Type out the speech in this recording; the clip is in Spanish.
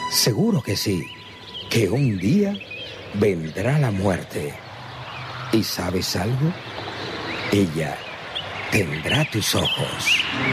Seguro que sí, que un día vendrá la muerte. ¿Y sabes algo? Ella tendrá tus ojos.